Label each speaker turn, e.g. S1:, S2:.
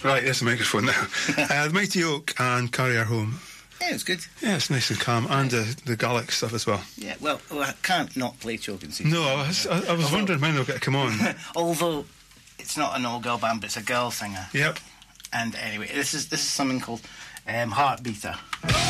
S1: Right, there's the microphone now. The Mighty Oak and Carry Her Home.
S2: Yeah, it's good.
S1: Yeah, it's nice and calm, and the Gaelic stuff as well.
S2: Yeah, well, I can't not play Choking Season.
S1: No, I was wondering when they'll get to come on.
S2: Although it's not an all-girl band, but it's a girl singer.
S1: Yep.
S2: And anyway, this is something called Heartbeater.